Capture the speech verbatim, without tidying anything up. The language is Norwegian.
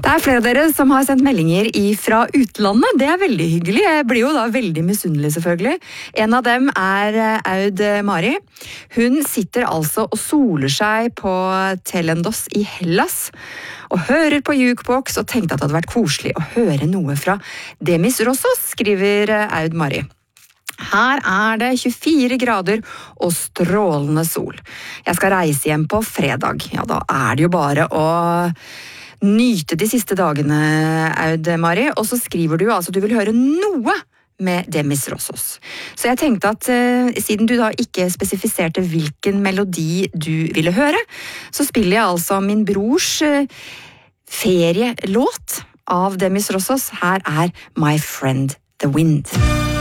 Det er flere av dere som har sendt meldinger fra utlandet. Det er veldig hyggelig. Jeg blir jo da veldig misunnelig, selvfølgelig. En av dem er Aud Mari. Hun sitter altså og soler seg på Telendos i Hellas og hører på Jukebox og tenkte at det hadde vært koselig å høre noe fra Demis Roussos, skriver Aud Mari. Her er det tjuefire grader og strålende sol. Jeg skal reise hjem på fredag. Ja, da er det jo bare å nyte de siste dagene, Aud Mari. Og så skriver du altså du vil høre noe med Demis Roussos. Så jeg tenkte at uh, siden du da ikke spesifiserte hvilken melodi du ville høre, så spiller jeg altså min brors uh, ferielåt av Demis Roussos. Her er My Friend The Wind.